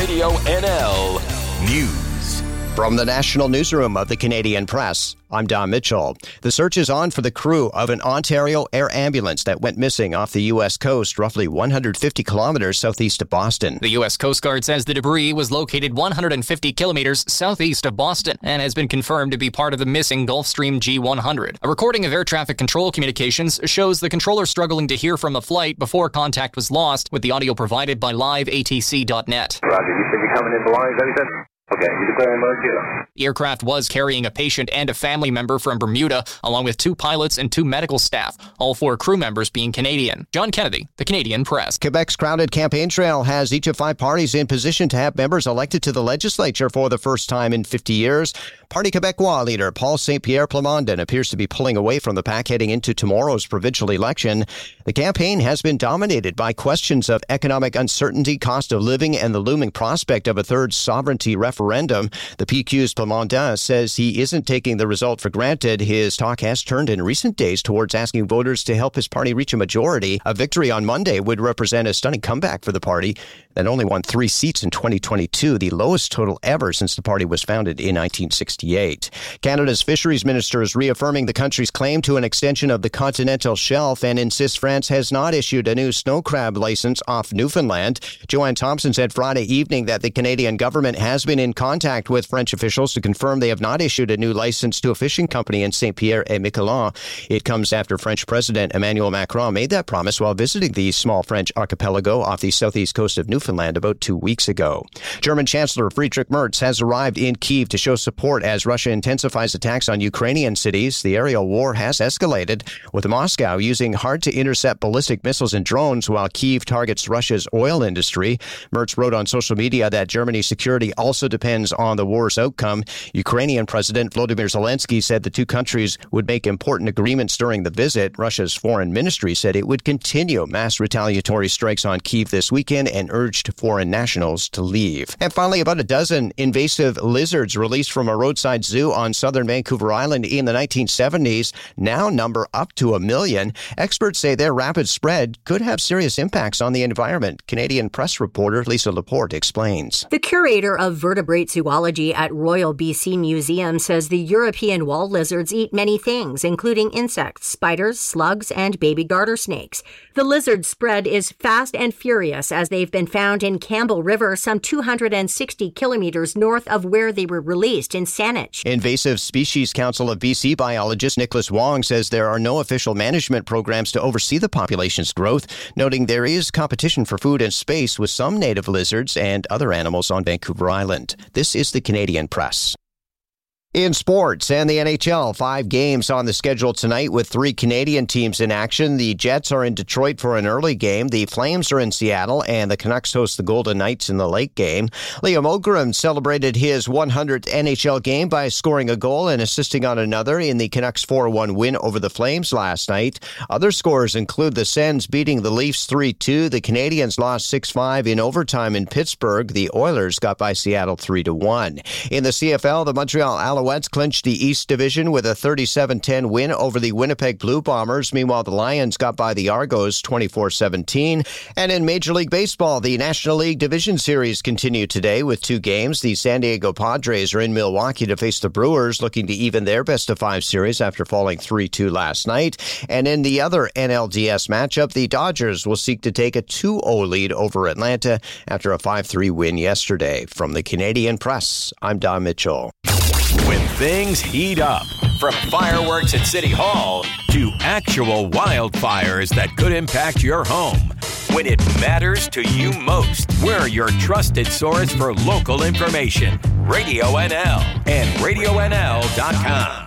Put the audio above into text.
Radio NL News. From the National Newsroom of the Canadian Press, I'm Don Mitchell. The search is on for the crew of an Ontario air ambulance that went missing off the U.S. coast, roughly 150 kilometers southeast of Boston. The U.S. Coast Guard says the debris was located 150 kilometers southeast of Boston and has been confirmed to be part of the missing Gulfstream G100. A recording of air traffic control communications shows the controller struggling to hear from a flight before contact was lost, with the audio provided by liveatc.net. Roger, you said you're coming in the line, is that what you said? Okay, you declare emergency. The aircraft was carrying a patient and a family member from Bermuda, along with 2 pilots and 2 medical staff, all 4 crew members being Canadian. John Kennedy, the Canadian Press. Quebec's crowded campaign trail has each of 5 parties in position to have members elected to the legislature for the first time in 50 years. Parti Québécois leader Paul Saint-Pierre Plamondon appears to be pulling away from the pack heading into tomorrow's provincial election. The campaign has been dominated by questions of economic uncertainty, cost of living, and the looming prospect of a third sovereignty referendum. The PQ's Plamondon says he isn't taking the result for granted. His talk has turned in recent days towards asking voters to help his party reach a majority. A victory on Monday would represent a stunning comeback for the party that only won 3 seats in 2022, the lowest total ever since the party was founded in 1968. Canada's fisheries minister is reaffirming the country's claim to an extension of the continental shelf and insists France has not issued a new snow crab license off Newfoundland. Joanne Thompson said Friday evening that the Canadian government has been in contact with French officials to confirm they have not issued a new license to a fishing company in Saint-Pierre-et-Miquelon. It comes after French President Emmanuel Macron made that promise while visiting the small French archipelago off the southeast coast of Newfoundland about 2 weeks ago. German Chancellor Friedrich Merz has arrived in Kyiv to show support as Russia intensifies attacks on Ukrainian cities. The aerial war has escalated, with Moscow using hard-to-intercept ballistic missiles and drones while Kyiv targets Russia's oil industry. Merz wrote on social media that Germany's security also depends on the war's outcome. Ukrainian President Volodymyr Zelensky said the 2 countries would make important agreements during the visit. Russia's foreign ministry said it would continue mass retaliatory strikes on Kyiv this weekend and urged foreign nationals to leave. And finally, about a dozen invasive lizards released from a roadside zoo on southern Vancouver Island in the 1970s now number up to 1 million. Experts say their rapid spread could have serious impacts on the environment. Canadian Press reporter Lisa Laporte explains. The curator of vertebrate zoology at Royal BC Museum says the European wall lizards eat many things, including insects, spiders, slugs, and baby garter snakes. The lizard spread is fast and furious as they've been found in Campbell River, some 260 kilometers north of where they were released in Saanich. Invasive Species Council of BC biologist Nicholas Wong says there are no official management programs to oversee the population's growth, noting there is competition for food and space with some native lizards and other animals on Vancouver Island. This is the Canadian Press. In sports and the NHL, 5 games on the schedule tonight with 3 Canadian teams in action. The Jets are in Detroit for an early game. The Flames are in Seattle, and the Canucks host the Golden Knights in the late game. Liam Ogren celebrated his 100th NHL game by scoring a goal and assisting on another in the Canucks' 4-1 win over the Flames last night. Other scores include the Sens beating the Leafs 3-2. The Canadians lost 6-5 in overtime in Pittsburgh. The Oilers got by Seattle 3-1. In the CFL, the Montreal Alouettes clinched the East Division with a 37-10 win over the Winnipeg Blue Bombers. Meanwhile, the Lions got by the Argos 24-17. And in Major League Baseball, the National League Division Series continue today with 2 games. The San Diego Padres are in Milwaukee to face the Brewers, looking to even their best-of-5 series after falling 3-2 last night. And in the other NLDS matchup, the Dodgers will seek to take a 2-0 lead over Atlanta after a 5-3 win yesterday. From the Canadian Press, I'm Don Mitchell. When things heat up, from fireworks at City Hall to actual wildfires that could impact your home. When it matters to you most, we're your trusted source for local information. Radio NL and RadioNL.com.